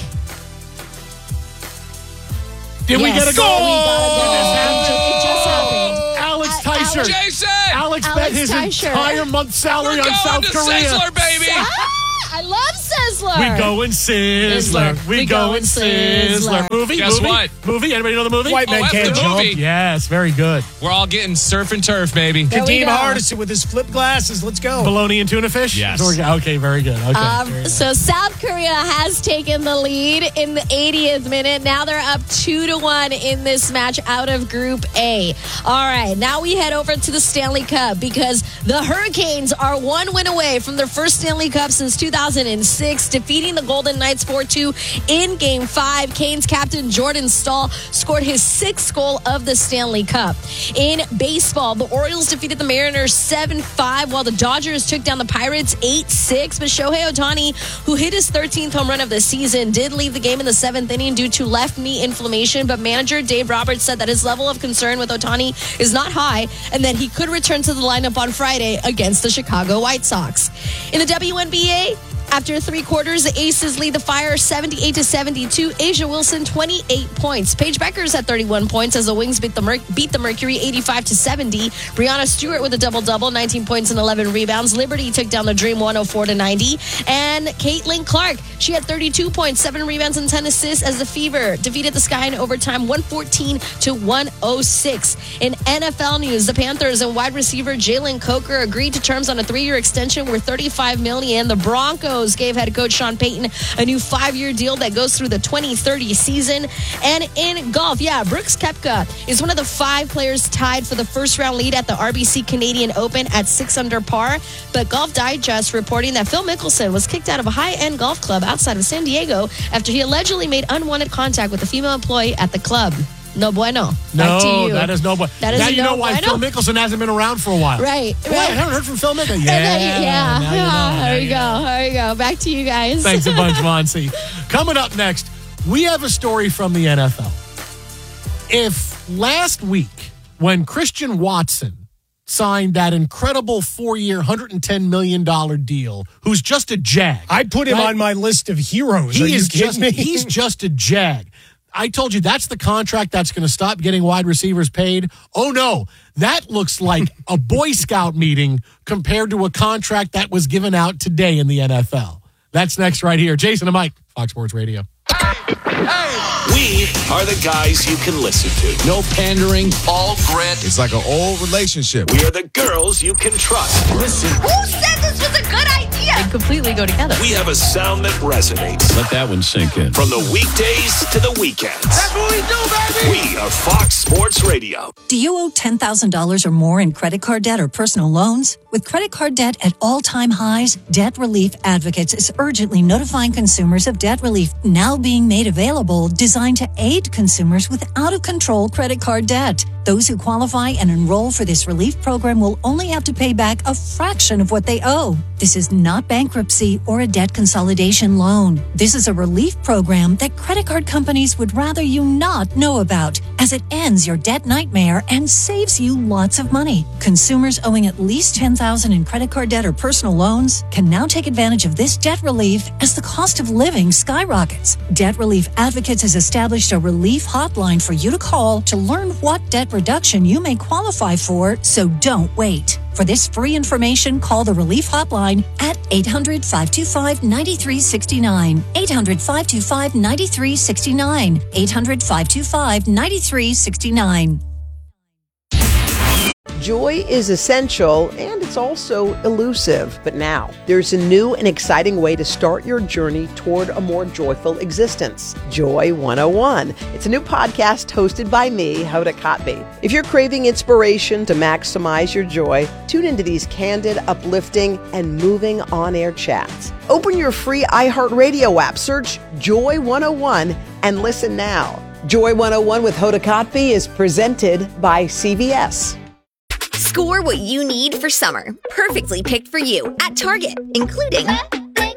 Did we get a goal? We got a goal. It just happened. Alex Teicher. Jason! Alex bet his entire month's salary on South Korea. Sizzler, baby! I love Sizzler. We going Sizzler. We going Sizzler. Movie? Guess what? Movie? Anybody know the movie? White Men Can't Jump. Yes, very good. We're all getting surf and turf, baby. Kadeem Hardison with his flip glasses. Let's go. Bologna and tuna fish? Yes. Okay, very good. Okay. So South Korea has taken the lead in the 80th minute. Now they're up 2-1 in this match out of Group A. All right, now we head over to the Stanley Cup because the Hurricanes are 1 win away from their first Stanley Cup since 2006, defeating the Golden Knights 4-2 in Game 5. Canes captain Jordan Staal scored his 6th goal of the Stanley Cup. In baseball, the Orioles defeated the Mariners 7-5, while the Dodgers took down the Pirates 8-6. But Shohei Ohtani, who hit his 13th home run of the season, did leave the game in the 7th inning due to left knee inflammation. But manager Dave Roberts said that his level of concern with Ohtani is not high and that he could return to the lineup on Friday against the Chicago White Sox. In the WNBA, after 3 quarters, the Aces lead the Fire 78-72. Asia Wilson, 28 points. Paige Beckers at 31 points as the Wings beat the Mercury 85-70. Brianna Stewart with a double-double, 19 points and 11 rebounds. Liberty took down the Dream 104-90. And Caitlin Clark, she had 32 points, 7 rebounds and 10 assists as the Fever defeated the Sky in overtime 114-106. In NFL news, the Panthers and wide receiver Jalen Coker agreed to terms on a 3-year extension worth $35 million. The Broncos gave head coach Sean Payton a new 5-year deal that goes through the 2030 season. And in golf, Brooks Koepka is one of the 5 players tied for the first-round lead at the RBC Canadian Open at 6 under par. But Golf Digest reporting that Phil Mickelson was kicked out of a high-end golf club outside of San Diego after he allegedly made unwanted contact with a female employee at the club. No bueno. No, that is no bueno. That is now you no know why bueno. Phil Mickelson hasn't been around for a while. Right. Boy, I haven't heard from Phil Mickelson. Yeah. There you go. There you go. Back to you guys. Thanks a bunch, Monsi. Coming up next, we have a story from the NFL. If last week, when Christian Watson signed that incredible 4-year, $110 million deal, who's just a jag. I put him on my list of heroes. He's just a jag. I told you that's the contract that's going to stop getting wide receivers paid. Oh, no. That looks like a Boy Scout meeting compared to a contract that was given out today in the NFL. That's next right here. Jason and Mike, Fox Sports Radio. We are the guys you can listen to. No pandering. All grit. It's like an old relationship. We are the girls you can trust. Listen. Who said this was a good idea? They completely go together. We have a sound that resonates. Let that one sink in. From the weekdays to the weekends. That's what we do, baby. We are Fox Sports Radio. Do you owe $10,000 or more in credit card debt or personal loans? With credit card debt at all-time highs, Debt Relief Advocates is urgently notifying consumers of debt relief now being made available, designed to aid consumers with out-of-control credit card debt. Those who qualify and enroll for this relief program will only have to pay back a fraction of what they owe. This is not bankruptcy or a debt consolidation loan. This is a relief program that credit card companies would rather you not know about, as it ends your debt nightmare and saves you lots of money. Consumers owing at least $10,000 in credit card debt or personal loans can now take advantage of this debt relief as the cost of living skyrockets. Debt Relief Advocates has established a relief hotline for you to call to learn what debt reduction you may qualify for, so don't wait. For this free information, call the Relief Hotline at 800-525-9369. 800-525-9369. 800-525-9369. Joy is essential and it's also elusive. But now, there's a new and exciting way to start your journey toward a more joyful existence. Joy 101. It's a new podcast hosted by me, Hoda Kotb. If you're craving inspiration to maximize your joy, tune into these candid, uplifting, and moving on-air chats. Open your free iHeartRadio app, search Joy 101, and listen now. Joy 101 with Hoda Kotb is presented by CVS. Score what you need for summer, perfectly picked for you at Target, including Up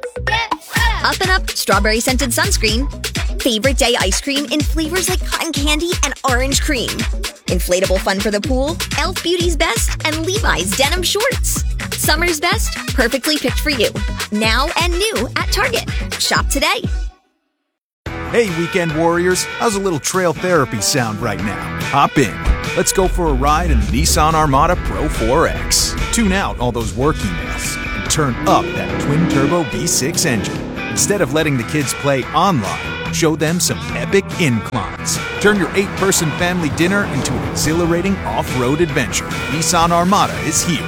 and Up strawberry scented sunscreen, favorite day ice cream in flavors like cotton candy and orange cream, inflatable fun for the pool, Elf Beauty's Best, and Levi's denim shorts. Summer's best, perfectly picked for you. Now and new at Target. Shop today. Hey, weekend warriors, how's a little trail therapy sound right now? Hop in. Let's go for a ride in the Nissan Armada Pro 4X. Tune out all those work emails and turn up that twin-turbo V6 engine. Instead of letting the kids play online, show them some epic inclines. Turn your 8-person family dinner into an exhilarating off-road adventure. Nissan Armada is here.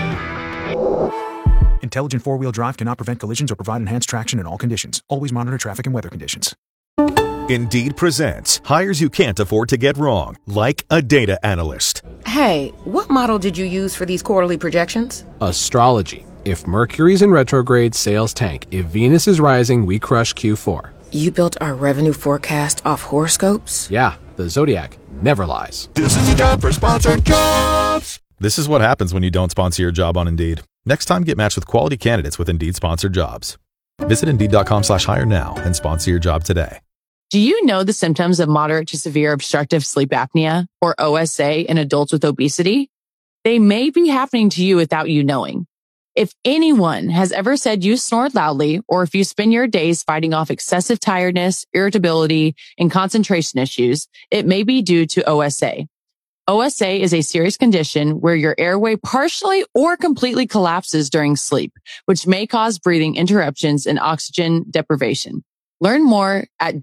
Intelligent four-wheel drive cannot prevent collisions or provide enhanced traction in all conditions. Always monitor traffic and weather conditions. Indeed presents hires you can't afford to get wrong, like a data analyst. Hey, what model did you use for these quarterly projections? Astrology. If Mercury's in retrograde, sales tank. If Venus is rising, we crush Q4. You built our revenue forecast off horoscopes? Yeah, the Zodiac never lies. This is a job for Sponsored Jobs. This is what happens when you don't sponsor your job on Indeed. Next time, get matched with quality candidates with Indeed sponsored jobs. Visit Indeed.com/hire now and sponsor your job today. Do you know the symptoms of moderate to severe obstructive sleep apnea, or OSA, in adults with obesity? They may be happening to you without you knowing. If anyone has ever said you snore loudly, or if you spend your days fighting off excessive tiredness, irritability, and concentration issues, it may be due to OSA. OSA is a serious condition where your airway partially or completely collapses during sleep, which may cause breathing interruptions and oxygen deprivation. Learn more at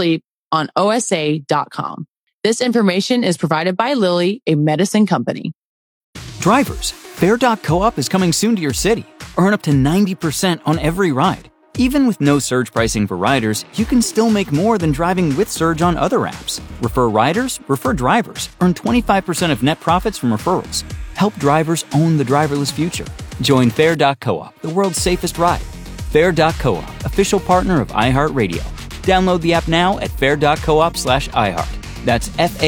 don'tsleeponosa.com. This information is provided by Lilly, a medicine company. Drivers, Fair.coop is coming soon to your city. Earn up to 90% on every ride. Even with no surge pricing for riders, you can still make more than driving with Surge on other apps. Refer riders, refer drivers. Earn 25% of net profits from referrals. Help drivers own the driverless future. Join Fair.coop, the world's safest ride. Fair.coop, official partner of iHeartRadio. Download the app now at fair.coop/iHeart. That's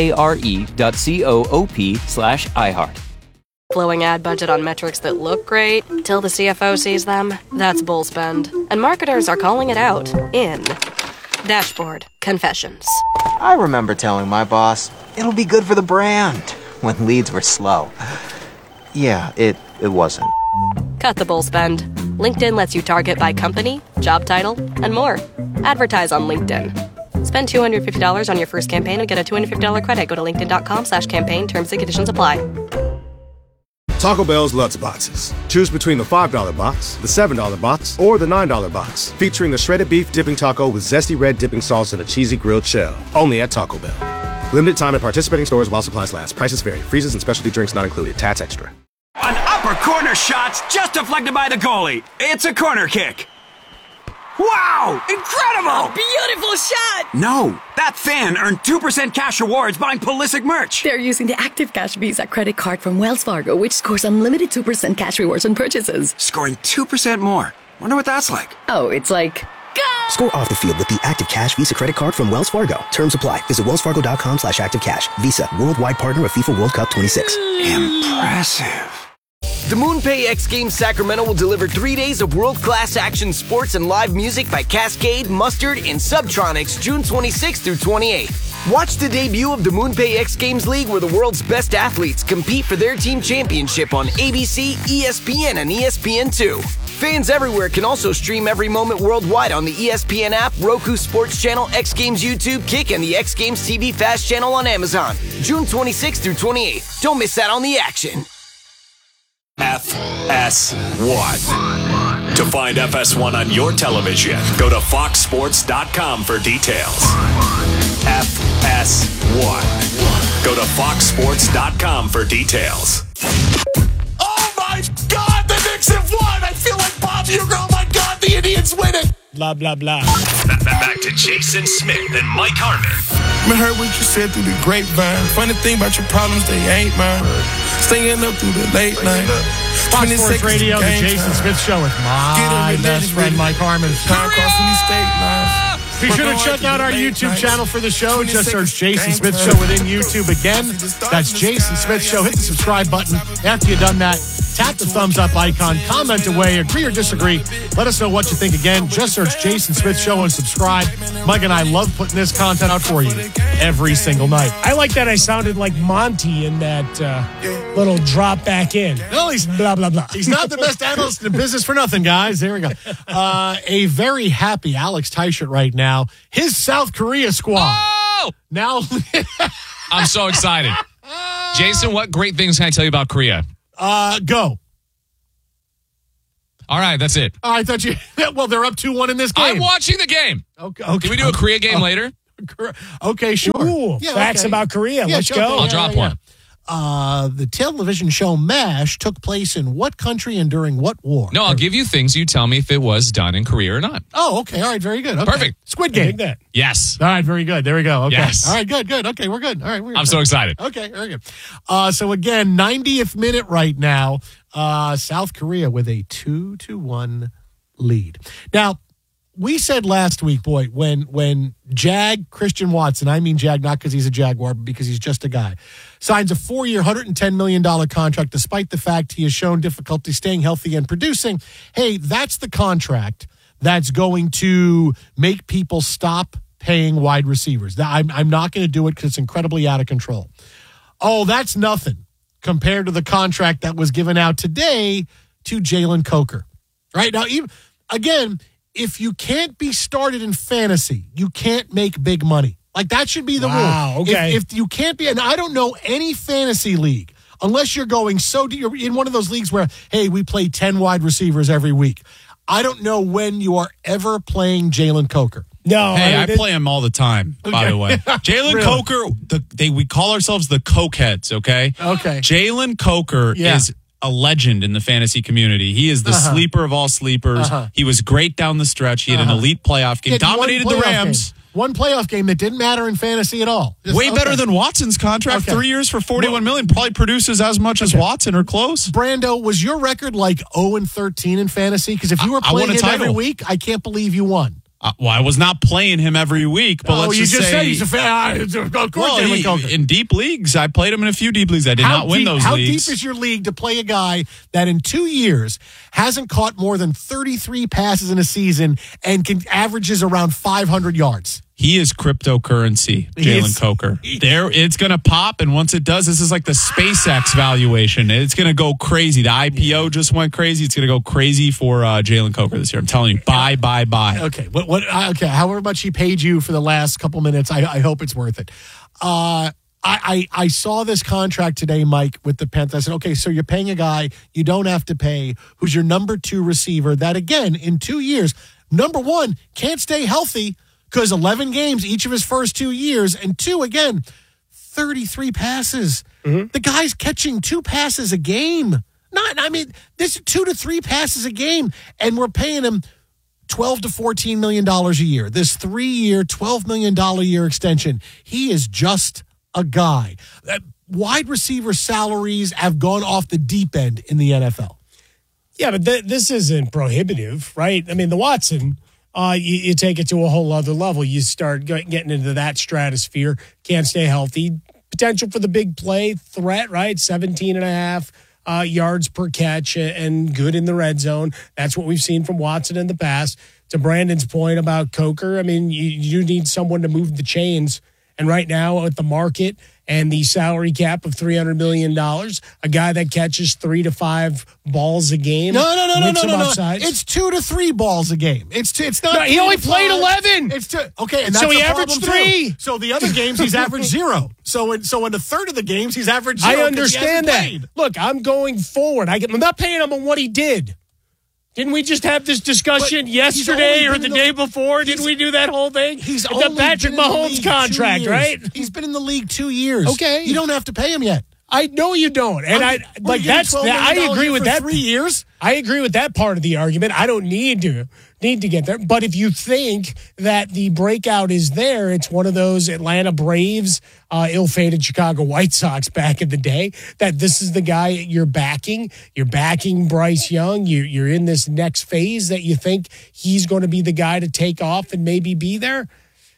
FARE.coop/iHeart. Blowing ad budget on metrics that look great till the CFO sees them. That's bull spend. And marketers are calling it out in Dashboard Confessions. I remember telling my boss, it'll be good for the brand, when leads were slow. Yeah, it wasn't. Cut the bull spend. LinkedIn lets you target by company, job title, and more. Advertise on LinkedIn. Spend $250 on your first campaign and get a $250 credit. Go to linkedin.com/campaign. Terms and conditions apply. Taco Bell's Lutz Boxes. Choose between the $5 box, the $7 box, or the $9 box. Featuring the shredded beef dipping taco with zesty red dipping sauce and a cheesy grilled shell. Only at Taco Bell. Limited time at participating stores while supplies last. Prices vary. Freezes and specialty drinks not included. Tats extra. An upper corner shot's just deflected by the goalie. It's a corner kick. Wow! Incredible! Beautiful shot! No, that fan earned 2% cash rewards buying Pulisic merch. They're using the Active Cash Visa credit card from Wells Fargo, which scores unlimited 2% cash rewards on purchases. Scoring 2% more. Wonder what that's like. Oh, it's like... Go! Score off the field with the Active Cash Visa credit card from Wells Fargo. Terms apply. Visit wellsfargo.com/activecash. Visa, worldwide partner of FIFA World Cup 26. Impressive. The MoonPay X Games Sacramento will deliver 3 days of world-class action sports and live music by Cascade, Mustard, and Subtronics June 26th through 28th. Watch the debut of the MoonPay X Games League, where the world's best athletes compete for their team championship on ABC, ESPN, and ESPN2. Fans everywhere can also stream every moment worldwide on the ESPN app, Roku Sports Channel, X Games YouTube, Kick, and the X Games TV Fast Channel on Amazon. June 26th through 28th. Don't miss out on the action. FS1. To find FS1 on your television, go to foxsports.com for details. FS1. Go to foxsports.com for details. love you, girl. My God, the Indians win it. Blah, blah, blah. Back to Jason Smith and Mike Harmon. I heard what you said through the grapevine. Funny thing about your problems, they ain't mine. Staying up through the late night. Fox Sports Radio, the Jason Smith Show with my best friend Mike Harmon. Time crossing these state lines. Be sure to check out our YouTube channel for the show. Just search Jason Smith Show within YouTube. Again, that's Jason Smith Show. Hit the subscribe button. After you've done that, tap the thumbs up icon. Comment away. Agree or disagree. Let us know what you think. Again, just search Jason Smith Show and subscribe. Mike and I love putting this content out for you every single night. I like that I sounded like Monty in that little drop back in. No, he's blah, blah, blah. He's not the best analyst in the business for nothing, guys. There we go. A very happy Alex Teichert right now. His South Korea squad. Oh! Now. I'm so excited. Jason, what great things can I tell you about Korea? Go. All right, that's it. I thought you. Well, they're up 2-1 in this game. I'm watching the game. Okay. Can we do a Korea game later? Okay, sure. Ooh, facts about Korea. Let's go. I'll drop one. The television show MASH took place in what country and during what war? No, I'll give you things. You tell me if it was done in Korea or not. Oh, okay. All right. Very good. Okay. Perfect. Squid Game. That. Yes. All right. Very good. There we go. Okay. Yes. All right. Good. Okay. We're good. All right. I'm so excited. Okay. Very good. So again, 90th minute right now. South Korea with a 2-1 lead. Now, we said last week, boy, when Christian Watson, I mean Jag, not because he's a Jaguar, but because he's just a guy, signs a 4-year, $110 million contract, despite the fact he has shown difficulty staying healthy and producing. Hey, that's the contract that's going to make people stop paying wide receivers. I'm not going to do it because it's incredibly out of control. Oh, that's nothing compared to the contract that was given out today to Jalen Coker. Right now, again, if you can't be started in fantasy, you can't make big money. Like, that should be the rule. Okay. If you can't be, and I don't know any fantasy league, unless you're going you're in one of those leagues where, hey, we play 10 wide receivers every week. I don't know when you are ever playing Jalen Coker. No. Hey, I play him all the time, by the way. Jalen Really? Coker, we call ourselves the Cokeheads, okay? Okay. Jalen Coker is a legend in the fantasy community. He is the sleeper of all sleepers. He was great down the stretch. He had an elite playoff game. Dominated the Rams. One playoff game that didn't matter in fantasy at all. Way better than Watson's contract. 3 years for $41 million. Probably produces as much as Watson or close. Brando, was your record like 0-13 in fantasy? Because if you were playing him every week, I can't believe you won. Well, I was not playing him every week, but let's just say... said he's a fan. Of course, in deep leagues, I played him in a few deep leagues. I did not win those leagues. How deep is your league to play a guy that in 2 years hasn't caught more than 33 passes in a season and averages around 500 yards? He is cryptocurrency, Jalen Coker. It's going to pop, and once it does, this is like the SpaceX valuation. It's going to go crazy. The IPO just went crazy. It's going to go crazy for Jalen Coker this year. I'm telling you, buy. Okay, okay. However much he paid you for the last couple minutes, I hope it's worth it. I saw this contract today, Mike, with the Panthers. I said, okay, so you're paying a guy you don't have to pay, who's your number 2 receiver, that again, in 2 years, number 1, can't stay healthy, because 11 games each of his first 2 years, and 2, again, 33 passes. The guy's catching 2 passes a game. This is 2 to 3 passes a game, and we're paying him $12 to $14 million a year. This 3-year, $12 million a year extension. He is just a guy. Wide receiver salaries have gone off the deep end in the NFL. Yeah, but this isn't prohibitive, right? I mean, the Watson... you take it to a whole other level. You start getting into that stratosphere, can't stay healthy. Potential for the big play, threat, right? 17.5 yards per catch and good in the red zone. That's what we've seen from Watson in the past. To Brandon's point about Coker, I mean, you need someone to move the chains. And right now with the market and the salary cap of $300 million, a guy that catches 3 to 5 balls a game. No. Upsides. It's 2 to 3 balls a game. It's not. No, he only played 11. It's okay, and that's so he a averaged problem 3. Too. So the other games he's averaged 0. So in a third of the games he's averaged 0. I understand that. Look, I'm going forward. I'm not paying him on what he did. Didn't we just have this discussion yesterday or the day before? Didn't we do that whole thing? He's the Patrick Mahomes contract, right? He's been in the league 2 years. Okay. You don't have to pay him yet. I know you don't, and I agree with that. 3 years. I agree with that part of the argument. I don't need to get there. But if you think that the breakout is there, it's one of those Atlanta Braves, ill-fated Chicago White Sox back in the day, that this is the guy you're backing. You're backing Bryce Young. You're in this next phase that you think he's going to be the guy to take off and maybe be there.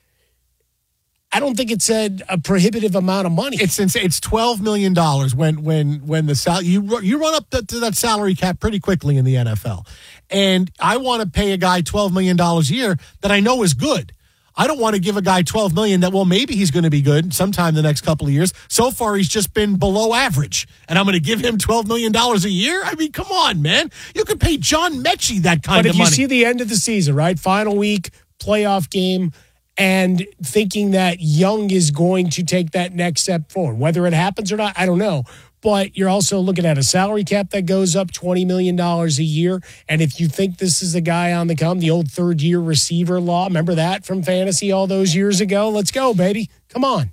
I don't think it's a prohibitive amount of money. It's $12 million when the you run up to that salary cap pretty quickly in the NFL. And I want to pay a guy $12 million a year that I know is good. I don't want to give a guy $12 million that, well, maybe he's going to be good sometime the next couple of years. So far, he's just been below average. And I'm going to give him $12 million a year? I mean, come on, man. You could pay John Mechie that kind of money. But if you see the end of the season, right? Final week, playoff game, and thinking that Young is going to take that next step forward. Whether it happens or not, I don't know. But you're also looking at a salary cap that goes up $20 million a year. And if you think this is a guy on the come, the old third-year receiver law, remember that from fantasy all those years ago? Let's go, baby. Come on.